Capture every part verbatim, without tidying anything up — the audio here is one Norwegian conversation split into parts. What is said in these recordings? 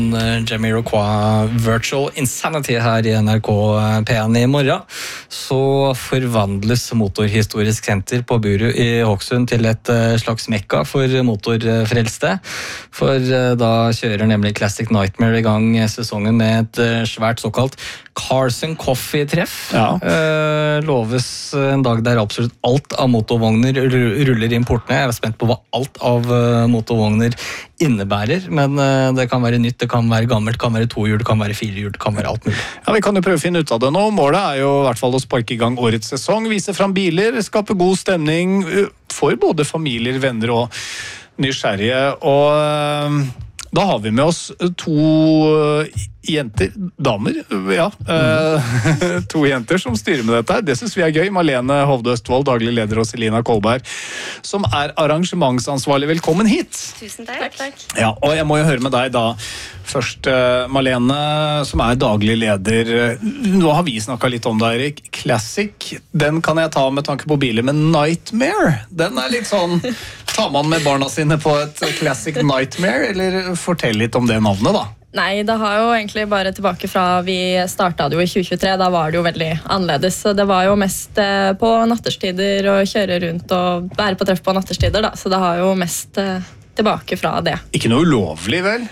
Jamiroquai Virtual Insanity her i N R K P en i morgen, så forvandles Motorhistorisk Senter på Buru i Hokksund til et slags mekka for motorfrelste. For da kjører nemlig Classic Nightmare i gang sesongen med et svært såkalt Cars and Coffee-treff. Ja. Eh, loves en dag der absolutt alt av motorvogner ruller inn portene. Jeg er spent på hva alt av motorvogner innebærer, men det kan være nytt, det kan være gammelt, det kan være to hjul, det kan være fire hjul, det kan være alt mulig. Ja, Vi kan jo prøve å finne ut av det nå. Målet er jo i hvert fall å sparke i gang årets sesong, vise fram biler, skape god stemning for både familier, venner og nysgjerrige. Og da har vi med oss to jenter, damer, ja, mm. to jenter som styrer med dette. Det synes vi er gøy. Malene Hovde Østvold, daglig leder, og Selina Kolberg, som er arrangementsansvarlig. Velkommen hit! Tusen takk. takk, takk. Ja, og jeg må jo høre med deg da. Først, Malene, som er daglig leder. Nå har vi snakket litt om det, Erik. Classic, den kan jeg ta med tanke på biler, men Nightmare, den er litt sånn... Tar man med barna sine på et Classic Nightmare, eller fortell litt om det navnet da? Nei, det har jo egentlig bare tilbake fra vi startet jo i tjue tjuetre, da var det jo veldig annerledes. Så det var jo mest på natterstider å kjøre rundt og være på treff på natterstider, da. Så det har jo mest tilbake fra det. Ikke noe ulovlig, vel?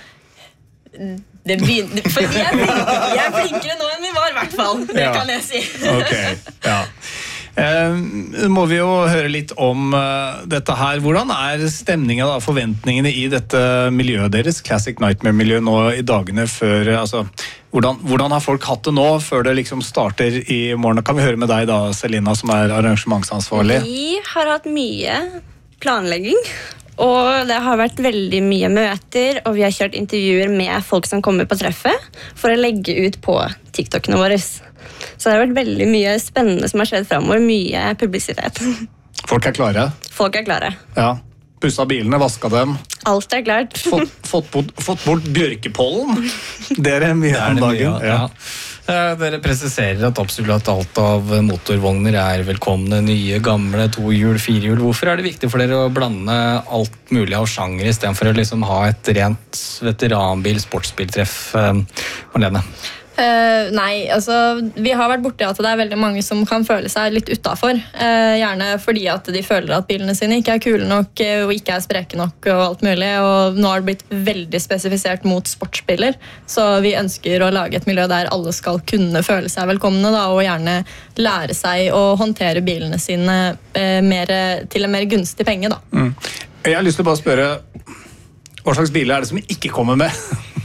Det begynner, for vi er, flinkere, vi er flinkere nå enn vi var, i hvert fall. Det Ja. kan jeg si. Ok, ja. Eh, må vi jo høre litt om uh, dette her. Hvordan er stemningen og forventningene i dette miljøet deres, Classic Nightmare-miljø, nå i dagene før, altså, hvordan, hvordan har folk hatt det nå, før det liksom starter i morgen? Kan vi høre med deg da, Selina, som er arrangementsansvarlig? Vi har hatt mye planlegging, og det har vært veldig mye møter, og vi har kjørt intervjuer med folk som kommer på treffet, for å legge ut på TikTokene våre. Så det har vært veldig mye spennende som har skjedd fremover, mye publisitet. Folk er klare? Folk er klare. Ja. Pussa bilene, vaska dem. Alt er klart. Fått, fått, bort, fått bort bjørkepollen. Det er mye Det er om det dagen. mye, ja. Ja. Dere presiserer at absolutt alt av motorvogner er velkomne, nye, gamle, to hjul, fire hjul. Hvorfor er det viktig for dere å blande alt mulig av sjanger i stedet for å liksom ha et rent veteranbil, sportsbiltreff, Malene? Uh, nei, altså vi har vært borte i at det er veldig mange som kan føle seg litt utenfor. Uh, gjerne fordi at de føler at bilene sine ikke er kule nok uh, og ikke er spreke nok og alt mulig. Og nå har det blitt veldig spesifisert mot sportsbiler, så vi ønsker å lage et miljø der alle skal kunne føle seg velkomne da, og gjerne lære seg å håndtere bilene sine uh, mer, til en mer gunstig penge. Da. Mm. Jeg har lyst til å bare spørre, hva slags biler er det som ikke kommer med?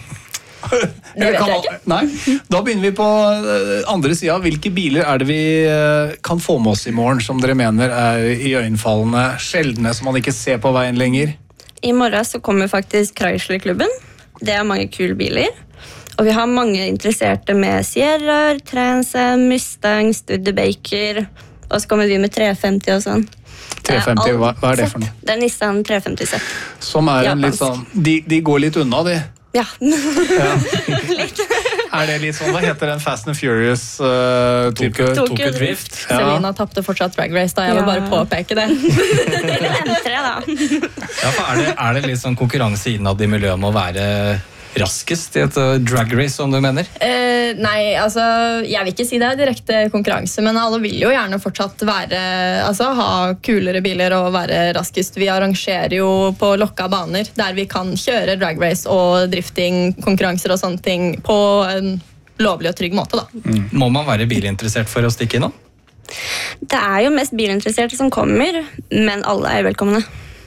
Det vet jeg ikke. Nei, da begynner vi på andre siden. Hvilke biler er det vi kan få med oss i morgen, som dere mener er iøynefallende, sjeldne, som man ikke ser på veien lenger? I morgen så kommer faktisk Chrysler-klubben. Det er mange kule biler. Og vi har mange interesserte med Sierra, Transam, Mustang, Studebaker. Og så kommer vi med tre femti og sånn. tre femti, hva, hva er det for noe? Det er Nissan tre femti Z. Som er en litt sånn, de, de går litt unna, de. Ja. Ja. Litt. Er det litt sånn, hva heter den Fast and Furious uh, type? Tokyo Drift. Ja. Selina tappte fortsatt Drag Race, da jeg vil Ja. bare påpeke det. M tre da. Ja, for er det, er det litt sånn konkurranse innad i miljøet med å være raskest i et uh, drag race, som du mener? Eh, nei, altså, jeg vil ikke si det er direkte konkurranse, men alle vil jo gjerne fortsatt være, altså, ha kulere biler og være raskest. Vi arrangerer jo på lokka baner, der vi kan kjøre drag race og drifting, konkurranser og sånne ting på en lovlig og trygg måte, da. Mm. Må man være bilinteressert for å stikke innom? Det er jo mest bilinteresserte som kommer, men alle er velkomne.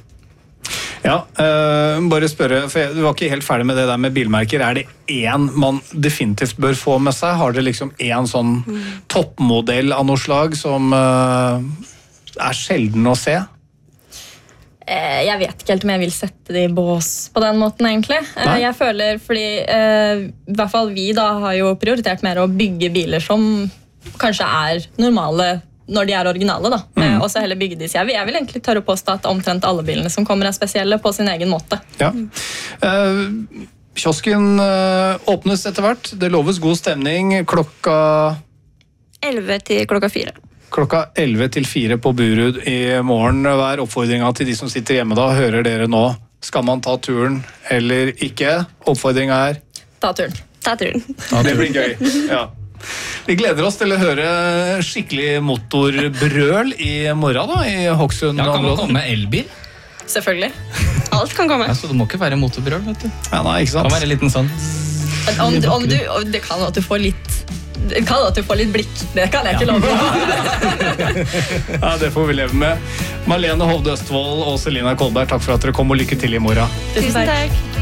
Ja, uh, bare spørre, for jeg, du var ikke helt ferdig med det der med bilmerker. Er det en man definitivt bør få med seg? Har dere liksom en sånn mm. toppmodell av noe slag som uh, er sjelden å se? Eh, jeg vet ikke helt om jeg vil sette det i bås på den måten, egentlig. Eh, jeg føler, fordi eh, i hvert fall vi da har jo prioritert mer å bygge biler som kanskje er normale når de er originale, da. Mm. Eh, og så heller bygge de. Så jeg vil, jeg vil egentlig tørre å påstå at omtrent alle bilene som kommer er spesielle på sin egen måte. Ja. Uh, kiosken uh, åpnes etter hvert. Det loves god stemning. Klokka elleve til klokka fire. Klokka elleve til fire på Burud i morgen. Hva er oppfordringen til de som sitter hjemme da? Hører dere nå? Skal man ta turen eller ikke? Oppfordringen er? Ta turen. Ta turen. Det blir gøy. Ja. Vi gleder oss til å høre skikkelig motorbrøl i morgen da, i Hokksund. Ja, kan man komme med elbil? Selvfølgelig. Alt kan komme. Ja, så det må ikke være motorbrøl, vet du. Ja, nei, ikke Det sant? kan være en liten sånn. Om, du- om du, det kan at du får litt det kan at du får litt blikk. Det kan jeg ikke love. Ja, det får vi leve med. Marlene Hovde Østvold og Selina Kolberg, takk for at dere kom, og lykke til i morgen. Tusen takk.